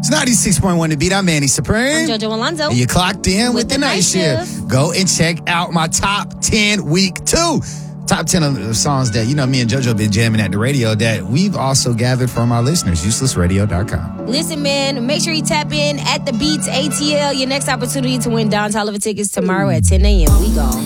It's 96.1 The Beat. I'm Manny Supreme. I'm JoJo Alonzo. And you clocked in with the night shift. Go and check out my top 10 week 2. Top 10 of the songs that, me and JoJo been jamming at the radio that we've also gathered from our listeners. Uselessradio.com. Listen, man, make sure you tap in at The Beats ATL. Your next opportunity to win Don's Oliver tickets tomorrow at 10 a.m. We gone.